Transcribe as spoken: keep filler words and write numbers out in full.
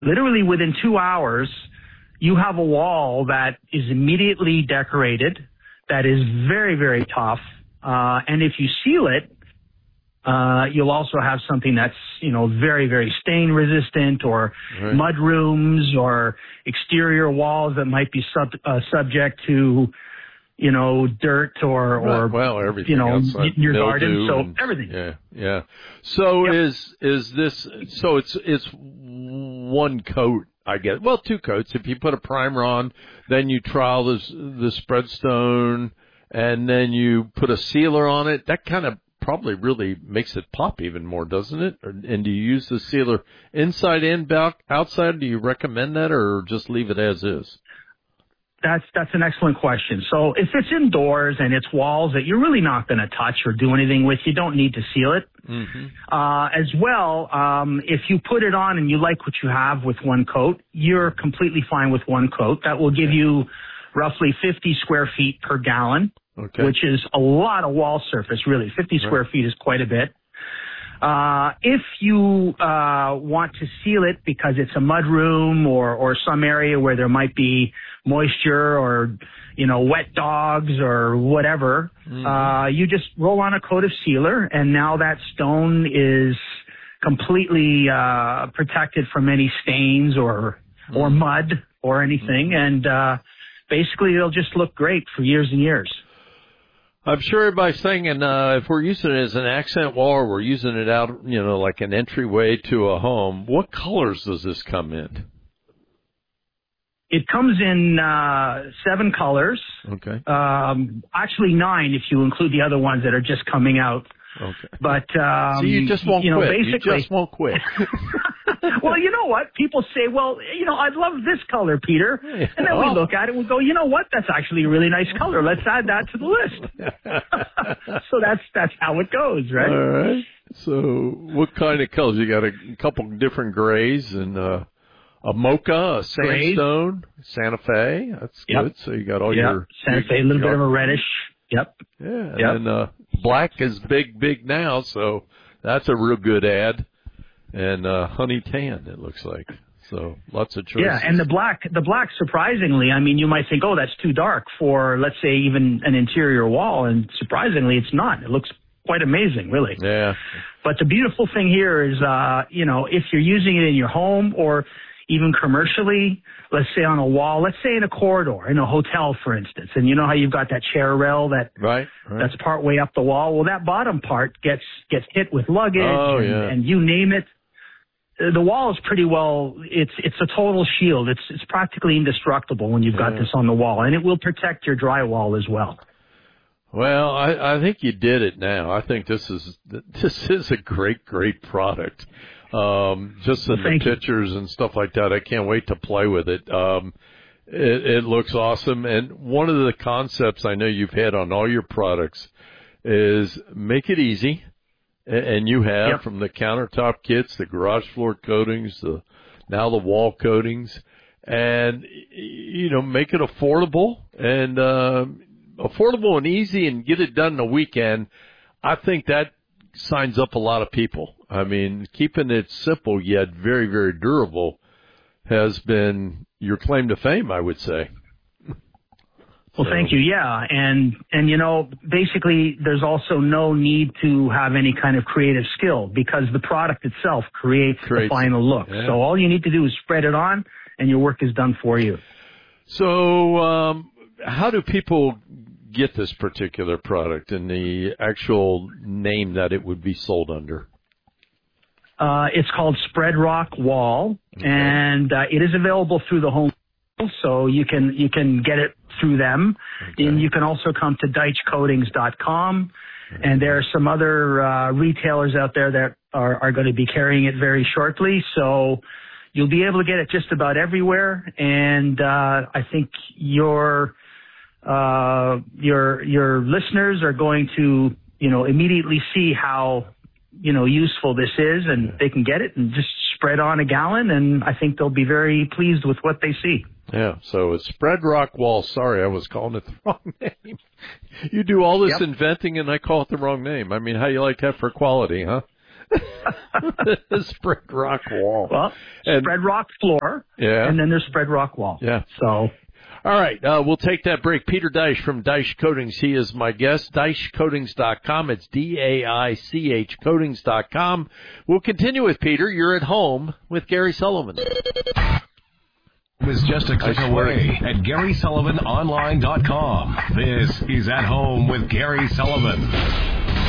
literally within two hours, you have a wall that is immediately decorated, that is very, very tough. Uh, and if you seal it, uh, you'll also have something that's, you know, very, very stain resistant, or right. mud rooms or exterior walls that might be sub, uh, subject to, you know, dirt or, right. or, well, everything you know, outside, your mildew garden. So and, everything. Yeah. Yeah. So yep. is, is this, so it's, it's one coat, I guess. Well, two coats. If you put a primer on, then you trowel this, the spread stone, and then you put a sealer on it. That kind of probably really makes it pop even more, doesn't it? Or, and do you use the sealer inside and back, outside? Do you recommend that, or just leave it as is? That's that's an excellent question. So if it's indoors and it's walls that you're really not going to touch or do anything with, you don't need to seal it. Mm-hmm. Uh, as well, um, if you put it on and you like what you have with one coat, you're completely fine with one coat. That will give you roughly fifty square feet per gallon, okay. which is a lot of wall surface, really. fifty right. square feet is quite a bit. Uh, if you, uh, want to seal it because it's a mud room or, or some area where there might be moisture or, you know, wet dogs or whatever, mm-hmm. uh, you just roll on a coat of sealer, and now that stone is completely, uh, protected from any stains or, mm-hmm. or mud or anything. Mm-hmm. And, uh, basically it'll just look great for years and years. I'm sure everybody's thinking, uh, if we're using it as an accent wall, or we're using it out, you know, like an entryway to a home, what colors does this come in? It comes in, uh, seven colors. Okay. Um, actually nine if you include the other ones that are just coming out. Okay. But, um, so you just won't you know, quit. basically, you just won't quit. Well, you know what? People say, well, you know, I love this color, Peter. And then oh. we look at it and we go, you know what? That's actually a really nice color. Let's add that to the list. So that's, that's how it goes, right? All right. So what kind of colors? You got a couple different grays and, uh, a mocha, a sandstone, Santa Fe. That's yep. good. So you got all yep. your Santa Fe, a little bit of a reddish. Yep. Yeah. And yep. then, uh, black is big, big now. So that's a real good ad. And, uh, honey tan, it looks like. So lots of choices. Yeah. And the black, the black, surprisingly, I mean, you might think, oh, that's too dark for, let's say, even an interior wall. And surprisingly, it's not. It looks quite amazing, really. Yeah. But the beautiful thing here is, uh, you know, if you're using it in your home or even commercially, let's say on a wall, let's say in a corridor, in a hotel, for instance, and you know how you've got that chair rail that right, right. that's part way up the wall. Well, that bottom part gets gets hit with luggage oh, and, yeah. and you name it. The wall is pretty well. It's it's a total shield. It's it's practically indestructible when you've got yeah. this on the wall, and it will protect your drywall as well. Well, I, I think you did it now. I think this is this is a great, great product. Um, just in well, the pictures you. and stuff like that, I can't wait to play with it. Um, it, it looks awesome. And one of the concepts I know you've had on all your products is make it easy. And you have yep. from the countertop kits, the garage floor coatings, the now the wall coatings, and you know make it affordable and uh, affordable and easy, and get it done in a weekend. I think that signs up a lot of people. I mean, keeping it simple yet very, very durable has been your claim to fame, I would say. Well, so. thank you. Yeah. And, and, you know, basically there's also no need to have any kind of creative skill because the product itself creates, creates the final look. Yeah. So all you need to do is spread it on and your work is done for you. So, um, how do people get this particular product and the actual name that it would be sold under? Uh, it's called Spread Rock Wall, okay. and uh, it is available through the home, so you can you can get it through them. Okay. And you can also come to deitch coatings dot com, okay. and there are some other uh, retailers out there that are, are going to be carrying it very shortly. So you'll be able to get it just about everywhere, and uh, I think your uh, your your listeners are going to you know immediately see how. you know, useful this is, and yeah. they can get it and just spread on a gallon, and I think they'll be very pleased with what they see. Yeah, so it's Spread Rock Wall. Sorry, I was calling it the wrong name. You do all this yep. inventing, and I call it the wrong name. I mean, how do you like that for quality, huh? Spread rock wall. Well, and, spread rock floor. Yeah. And then there's spread rock wall. Yeah. So. All right, uh, we'll take that break. Peter Deich from Deich Coatings, he is my guest. Deich Coatings dot com. It's D A I C H Coatings dot com. We'll continue with Peter. You're at home with Gary Sullivan. Is just a click away at Gary Sullivan Online dot com. This is At Home with Gary Sullivan.